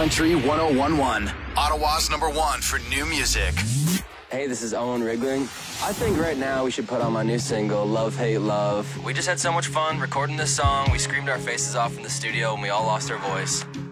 Country 1011, Ottawa's #1 for new music. Hey, this is Owen Rigling. I think right now we should put on my new single, Love, Hate, Love. We just had so much fun recording this song. We screamed our faces off in the studio and we all lost our voice.